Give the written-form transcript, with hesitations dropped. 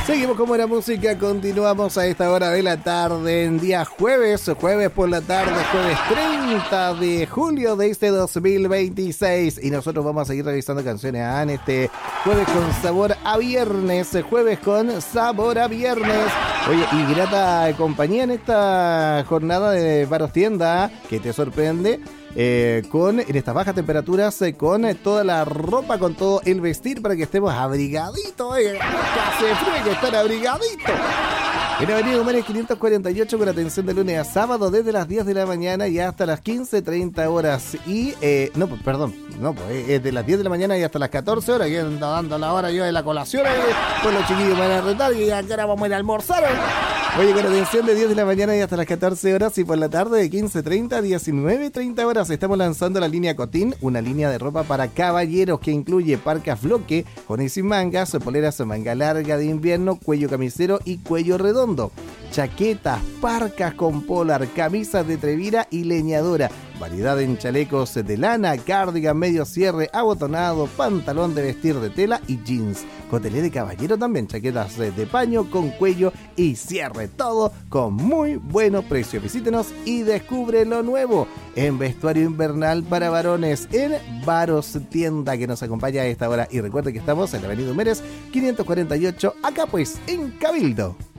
Seguimos con buena música, continuamos a esta hora de la tarde, en día jueves por la tarde, jueves 30 de julio de este 2026. Y nosotros vamos a seguir revisando canciones en este jueves con sabor a viernes, jueves con sabor a viernes. Oye, y grata compañía en esta jornada de Baros Tienda, que te sorprende. En estas bajas temperaturas, con toda la ropa, con todo el vestir para que estemos abrigaditos, que hace frío, hay que estar abrigaditos. En Avenida Humanes 548, con atención de lunes a sábado desde las 10 de la mañana y hasta las 15:30 horas. Y, es de las 10 de la mañana y hasta las 14 horas, que ando dando la hora yo de la colación, pues los chiquillos van a retar y ya ahora vamos a ir a almorzar. Oye, con atención de 10 de la mañana y hasta las 14 horas y por la tarde de 15:30 a 19:30 horas estamos lanzando la línea Cotín, una línea de ropa para caballeros que incluye parcas bloque, con y sin mangas, poleras manga larga de invierno, cuello camisero y cuello redondo, chaquetas, parcas con polar, camisas de trevira y leñadora, variedad en chalecos de lana, cardigan, medio cierre, abotonado, pantalón de vestir de tela y jeans. Cotelé de caballero también, chaquetas de paño con cuello y cierre, todo con muy buenos precios. Visítenos y descubre lo nuevo en vestuario invernal para varones en Baros Tienda, que nos acompaña a esta hora. Y recuerde que estamos en la Avenida Humanes 548, acá pues en Cabildo.